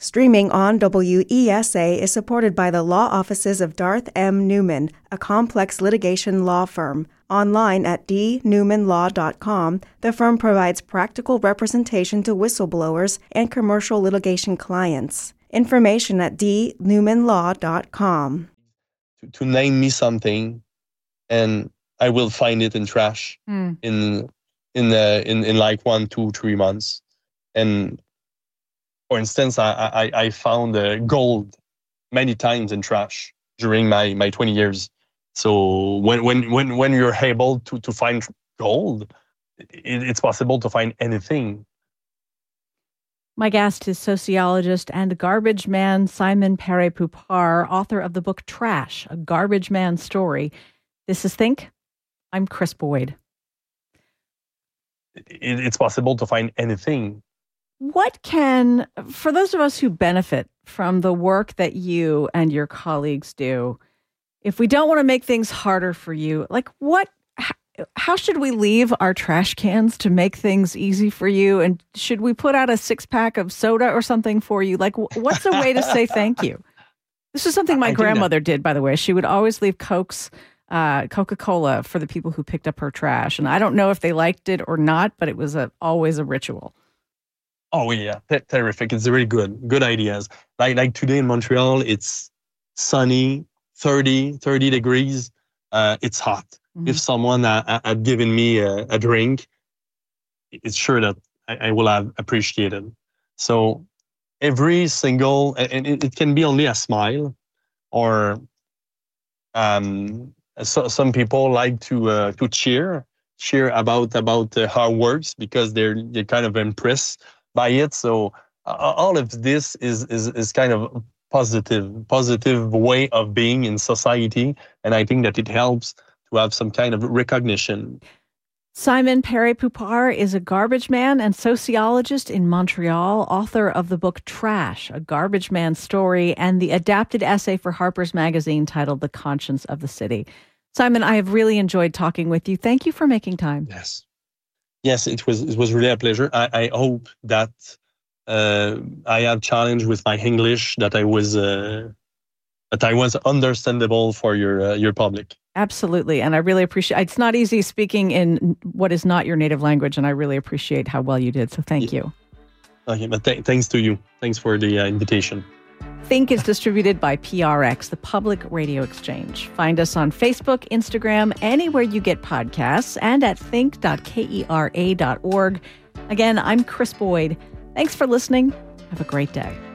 Streaming on WESA is supported by the law offices of Darth M. Newman, a complex litigation law firm. Online at dnewmanlaw.com, the firm provides practical representation to whistleblowers and commercial litigation clients. Information at dnewmanlaw.com. To name me something, and I will find it in trash in like 1, 2, 3 months. And for instance, I found gold many times in trash during my 20 years. So when you're able to find gold, it's possible to find anything. My guest is sociologist and garbage man Simon Perret-Poupart, author of the book Trash, A Garbage Man Story. This is Think. I'm Chris Boyd. It's possible to find anything. For those of us who benefit from the work that you and your colleagues do, if we don't want to make things harder for you, how should we leave our trash cans to make things easy for you? And should we put out a 6-pack of soda or something for you? What's a way to say thank you? This is something my grandmother did, by the way. She would always leave Coca-Cola for the people who picked up her trash. And I don't know if they liked it or not, but it was always a ritual. Oh, yeah. Terrific. It's really good ideas. Like today in Montreal, it's sunny, 30 degrees. It's hot. Mm-hmm. If someone had given me a drink, it's sure that I will have appreciated. So every single, and it can be only a smile, or some people like to cheer about how it works because they're kind of impressed by it. So all of this is kind of positive way of being in society, and I think that it helps to have some kind of recognition. Simon Perret-Poupart is a garbage man and sociologist in Montreal, author of the book Trash, A Garbage Man Story, and the adapted essay for Harper's Magazine titled The Conscience of the City. Simon, I have really enjoyed talking with you. Thank you for making time. Yes, it was really a pleasure. I hope that I have challenged with my English, that I was understandable for your public. Absolutely, and I really appreciate. It's not easy speaking in what is not your native language, and I really appreciate how well you did. So thank you. Okay, but thanks to you. Thanks for the invitation. Think is distributed by PRX, the Public Radio Exchange. Find us on Facebook, Instagram, anywhere you get podcasts, and at think.kera.org. Again, I'm Chris Boyd. Thanks for listening. Have a great day.